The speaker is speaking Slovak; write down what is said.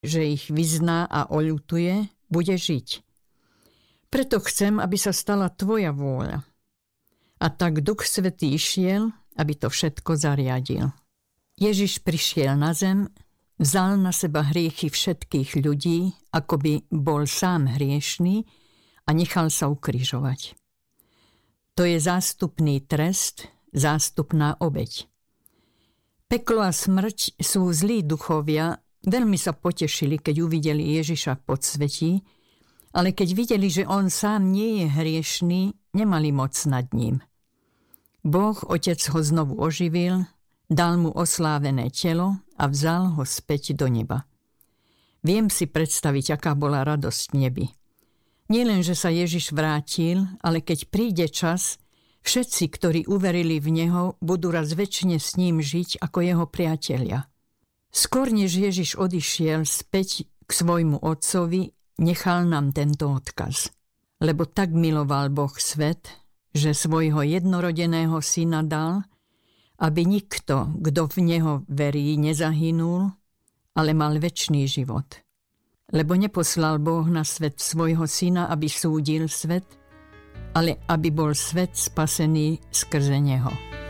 že ich vyzná a oľutuje, bude žiť. Preto chcem, aby sa stala tvoja vôľa. A tak Duch Svätý išiel, aby to všetko zariadil. Ježiš prišiel na zem, vzal na seba hriechy všetkých ľudí, ako by bol sám hriešný a nechal sa ukrižovať. To je zástupný trest, zástupná obeť. Peklo a smrť sú zlí duchovia, veľmi sa potešili, keď uvideli Ježiša v podsvetí, ale keď videli, že on sám nie je hriešný, nemali moc nad ním. Boh, Otec, ho znovu oživil, dal mu oslávené telo a vzal ho späť do neba. Viem si predstaviť, aká bola radosť v nebi. Nielen, že sa Ježiš vrátil, ale keď príde čas, všetci, ktorí uverili v neho, budú raz večne s ním žiť ako jeho priatelia. Skôr než Ježiš odišiel späť k svojmu otcovi, nechal nám tento odkaz. Lebo tak miloval Boh svet, že svojho jednorodeného syna dal, aby nikto, kto v neho verí, nezahynul, ale mal večný život. Lebo neposlal Boh na svet svojho syna, aby súdil svet, ale aby bol svet spasený skrze neho.